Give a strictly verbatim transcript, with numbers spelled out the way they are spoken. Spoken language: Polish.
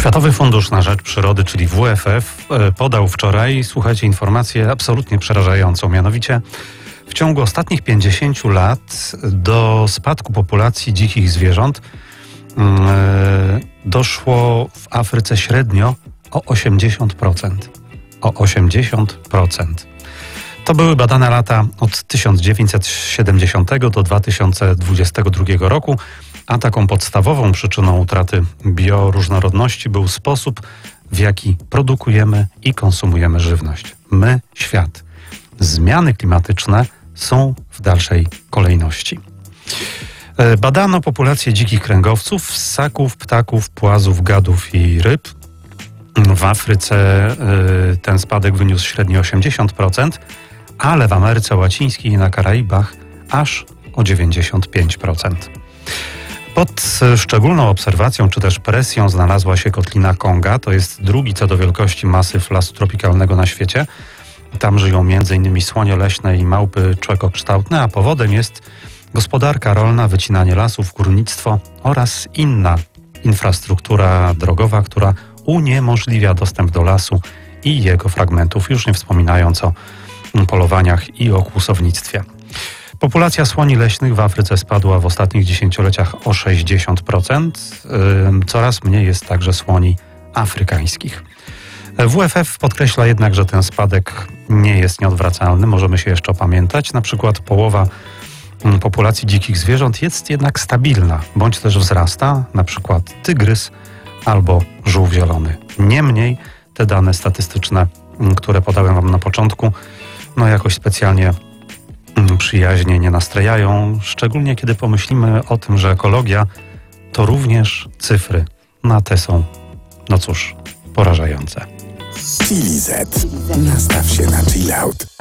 Światowy Fundusz na Rzecz Przyrody, czyli W F F, podał wczoraj, słuchajcie, informację absolutnie przerażającą. Mianowicie w ciągu ostatnich pięćdziesięciu lat do spadku populacji dzikich zwierząt yy, doszło w Afryce średnio o osiemdziesiąt procent. O osiemdziesiąt procent. To były badane lata od tysiąc dziewięćset siedemdziesiątego do dwa tysiące dwudziestego drugiego roku, a taką podstawową przyczyną utraty bioróżnorodności był sposób, w jaki produkujemy i konsumujemy żywność. My, świat. Zmiany klimatyczne są w dalszej kolejności. Badano populację dzikich kręgowców, ssaków, ptaków, płazów, gadów i ryb. W Afryce ten spadek wyniósł średnio osiemdziesiąt procent, ale w Ameryce Łacińskiej i na Karaibach aż o dziewięćdziesiąt pięć procent. Pod szczególną obserwacją czy też presją znalazła się kotlina Konga. To jest drugi co do wielkości masyw lasu tropikalnego na świecie. Tam żyją między innymi słonie leśne i małpy człekokształtne, a powodem jest gospodarka rolna, wycinanie lasów, górnictwo oraz inna infrastruktura drogowa, która uniemożliwia dostęp do lasu i jego fragmentów, już nie wspominając o polowaniach i o kłusownictwie. Populacja słoni leśnych w Afryce spadła w ostatnich dziesięcioleciach o sześćdziesiąt procent. Coraz mniej jest także słoni afrykańskich. W F F podkreśla jednak, że ten spadek nie jest nieodwracalny. Możemy się jeszcze opamiętać. Na przykład połowa populacji dzikich zwierząt jest jednak stabilna, bądź też wzrasta, na przykład tygrys albo żółw zielony. Niemniej te dane statystyczne, które podałem wam na początku, no jakoś specjalnie przyjaźnie nie nastrajają, szczególnie kiedy pomyślimy o tym, że ekologia to również cyfry. No a te są, no cóż, porażające. Chili Z. Nastaw się na chill out.